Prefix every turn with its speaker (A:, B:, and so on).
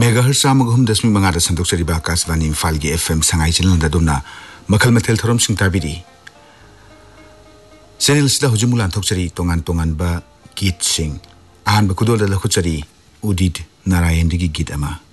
A: megahertz 103.5 संदोक्चरिबा Akashvani इम्फालगी FM Sangai channel ददुमना मखल मथेल थरम Singh ताबिरी channel सिदा हुजुमु लांथोक्चरी तोंगान तोंगानबा गीत सिंह आहानबा खुदोल दा लखुचरी उदित नारायण दिगी गीत अमा